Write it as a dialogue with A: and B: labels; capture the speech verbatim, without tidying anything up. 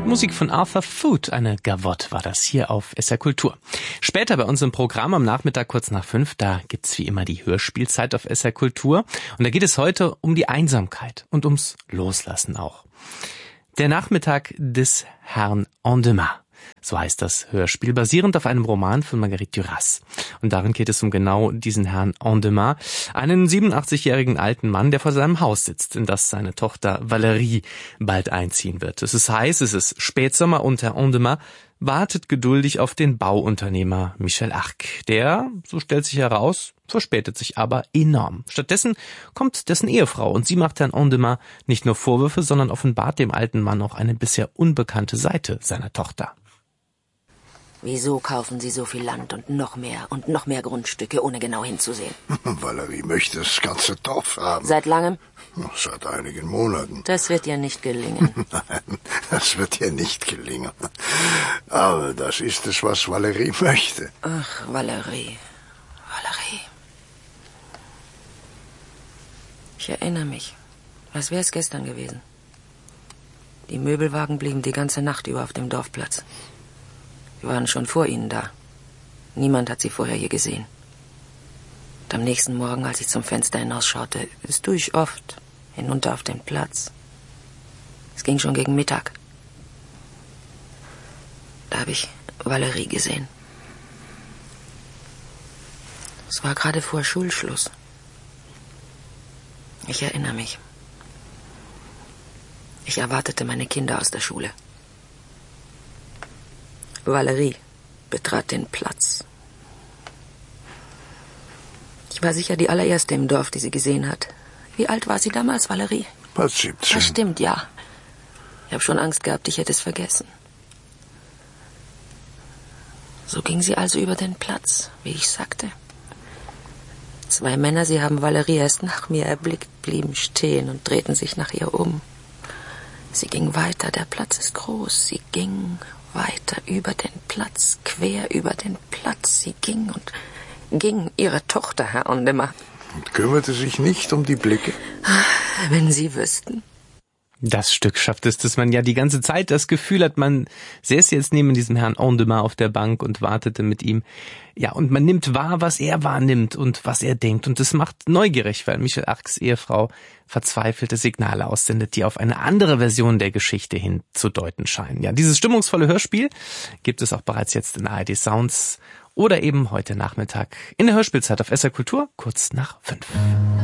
A: Musik von Arthur Foot, eine Gavotte war das hier auf S R Kultur. Später bei uns im Programm am Nachmittag kurz nach fünf, da gibt's wie immer die Hörspielzeit auf S R Kultur. Und da geht es heute um die Einsamkeit und ums Loslassen auch. Der Nachmittag des Herrn Andemain. So heißt das Hörspiel, basierend auf einem Roman von Marguerite Duras. Und darin geht es um genau diesen Herrn Andemain, einen siebenundachtzigjährigen alten Mann, der vor seinem Haus sitzt, in das seine Tochter Valérie bald einziehen wird. Es ist heiß, es ist Spätsommer und Herr Andemain wartet geduldig auf den Bauunternehmer Michel Arc. Der, so stellt sich heraus, verspätet sich aber enorm. Stattdessen kommt dessen Ehefrau und sie macht Herrn Andemain nicht nur Vorwürfe, sondern offenbart dem alten Mann auch eine bisher unbekannte Seite seiner Tochter.
B: Wieso kaufen Sie so viel Land und noch mehr und noch mehr Grundstücke, ohne genau hinzusehen?
C: Valerie möchte das ganze Dorf haben.
B: Seit langem?
C: Seit einigen Monaten.
B: Das wird ihr nicht gelingen.
C: Nein, das wird ihr nicht gelingen. Aber das ist es, was Valerie möchte.
B: Ach, Valerie. Valerie. Ich erinnere mich. Als wäre es gestern gewesen. Die Möbelwagen blieben die ganze Nacht über auf dem Dorfplatz. Wir waren schon vor ihnen da. Niemand hat sie vorher je gesehen. Und am nächsten Morgen, als ich zum Fenster hinausschaute, ist durch oft hinunter auf den Platz. Es ging schon gegen Mittag. Da habe ich Valerie gesehen. Es war gerade vor Schulschluss. Ich erinnere mich. Ich erwartete meine Kinder aus der Schule. Valerie betrat den Platz. Ich war sicher die allererste im Dorf, die sie gesehen hat. Wie alt war sie damals, Valerie?
C: Was, siebzehn?
B: Das stimmt, ja. Ich habe schon Angst gehabt, ich hätte es vergessen. So ging sie also über den Platz, wie ich sagte. Zwei Männer, sie haben Valerie erst nach mir erblickt, blieben stehen und drehten sich nach ihr um. Sie ging weiter, der Platz ist groß. Sie ging weiter über den Platz, quer über den Platz. Sie ging und ging, ihre Tochter, Herr Andemain.
C: Und kümmerte sich nicht um die Blicke?
B: Wenn Sie wüssten.
A: Das Stück schafft es, dass man ja die ganze Zeit das Gefühl hat, man säße jetzt neben diesem Herrn Andemain auf der Bank und wartete mit ihm. Ja, und man nimmt wahr, was er wahrnimmt und was er denkt. Und das macht neugierig, weil Michel Arcs Ehefrau verzweifelte Signale aussendet, die auf eine andere Version der Geschichte hinzudeuten scheinen. Ja, dieses stimmungsvolle Hörspiel gibt es auch bereits jetzt in A R D Sounds oder eben heute Nachmittag in der Hörspielzeit auf S R Kultur, kurz nach fünf.